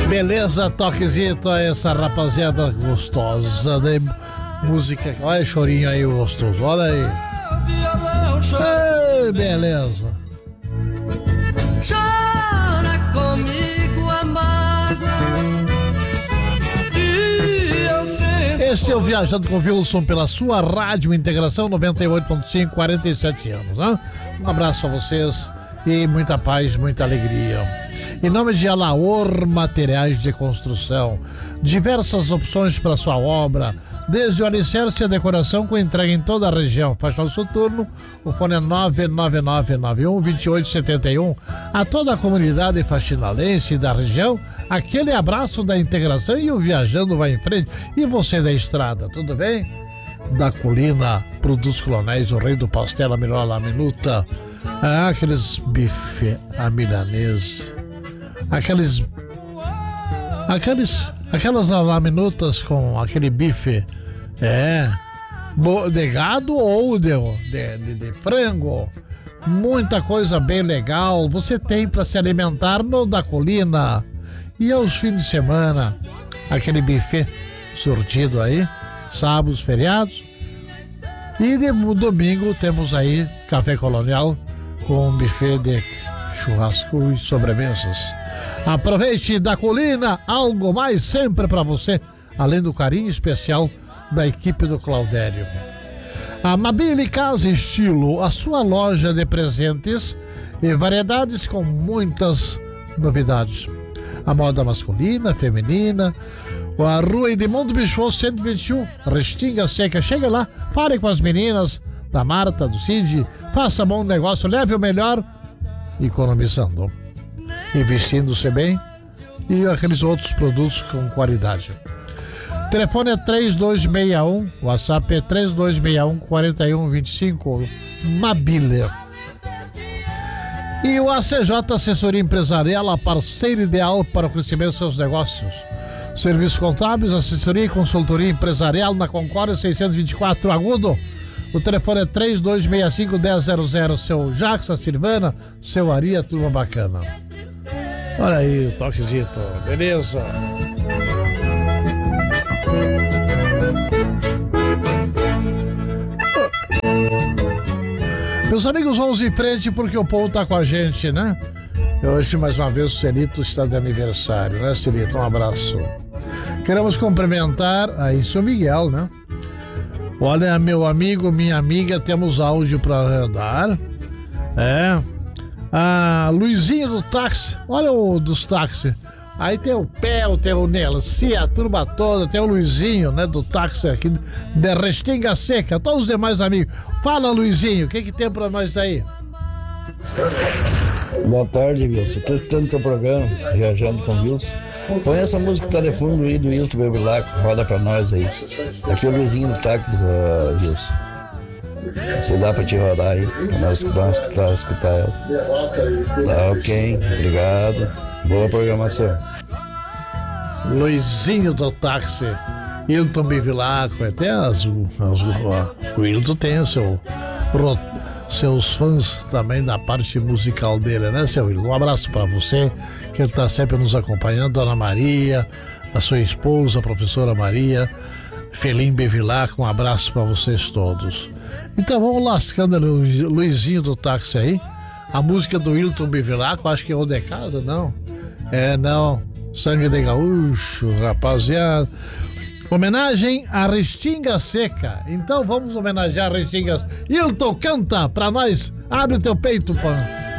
Beleza, toquezito, essa rapaziada gostosa de música. Olha o chorinho aí, gostoso, olha aí. Ei, beleza. Chora comigo a mágoa. Este é o Viajando com Wilson pela sua Rádio Integração 98.5, 47 anos, né? Um abraço a vocês e muita paz, muita alegria. Em nome de Alaor Materiais de Construção, diversas opções para sua obra, desde o alicerce e a decoração com entrega em toda a região. Faz nosso turno, o fone é 99991-2871. A toda a comunidade faxinalense da região, aquele abraço da integração e o Viajando vai em frente. E você da estrada, tudo bem? Da Colina, Produtos Colonéis, o rei do pastel, a melhor laminuta, aqueles bife à milanesa, aquelas laminutas com aquele bife de gado ou de frango, muita coisa bem legal você tem para se alimentar no da Colina. E aos fins de semana, aquele buffet surtido aí, sábados, feriados. E de domingo temos aí Café Colonial com um buffet de churrasco e sobremesas. Aproveite da Colina, algo mais sempre para você, além do carinho especial da equipe do Claudério. A Mabile Casa Estilo, a sua loja de presentes e variedades com muitas novidades. A moda masculina, feminina, a rua Edmundo Bichot 121, Restinga Seca. Chega lá, fale com as meninas da Marta, do Cid, faça bom negócio, leve o melhor, economizando, investindo-se bem e aqueles outros produtos com qualidade. O telefone é 3261, o WhatsApp é 3261-4125, Mabile. E o ACJ Assessoria Empresarial, a parceira ideal para o crescimento dos seus negócios. Serviços contábeis, assessoria e consultoria empresarial na Concórdia 624 Agudo. O telefone é 3265-1000. Seu Jackson, Silvana, seu Ari, a turma bacana. Olha aí o toquezito, beleza? Meus amigos, vamos em frente porque o povo tá com a gente, né? Hoje, mais uma vez, o Celito está de aniversário, né, Celito? Um abraço. Queremos cumprimentar aí São Miguel, né? Olha, meu amigo, minha amiga, temos áudio para dar. Luizinho do táxi, olha o dos táxis. Aí tem o Pel, tem o Nelci, a turma toda, tem o Luizinho, né, do táxi aqui de Restinga Seca, todos os demais amigos. Fala, Luizinho, o que tem pra nós aí? Boa tarde, Wilson. Estou escutando teu programa, Viajando com Wilson. Põe essa música telefone aí do Wilson Bebilaco, roda pra nós aí. Aqui é o Luizinho do táxi, Wilson. Você dá pra te rodar aí, pra nós escutar ela. Tá, ok, obrigado. Boa programação. Luizinho do táxi, Hilton Bevilacqua, até o Hilton tem seus fãs também da parte musical dele, né, seu Hilton? Um abraço pra você, que tá sempre nos acompanhando, Dona Maria, a sua esposa, a professora Maria, Felim Bevilacqua, um abraço pra vocês todos. Então vamos lascando o Luizinho do táxi aí. A música do Hilton Bevilacqua, acho que é o de casa, não? Não. Sangue de gaúcho, rapaziada. Homenagem à Restinga Seca. Então vamos homenagear a Restinga. Hilton, canta pra nós. Abre o teu peito, pô.